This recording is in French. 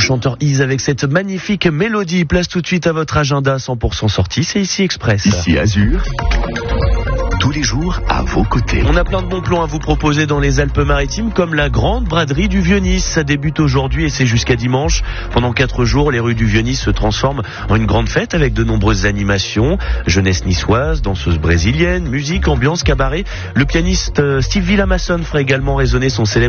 chanteur Is avec cette magnifique mélodie. Place tout de suite à votre agenda 100% sortie. C'est ici Express. Ici Azur. Tous les jours à vos côtés. On a plein de bons plans à vous proposer dans les Alpes-Maritimes, comme la grande braderie du Vieux-Nice. Ça débute aujourd'hui et c'est jusqu'à dimanche. Pendant 4 jours, les rues du Vieux-Nice se transforment en une grande fête avec de nombreuses animations. Jeunesse niçoise, danseuse brésilienne, musique, ambiance, cabaret. Le pianiste Steve Villamasson fera également résonner son célèbre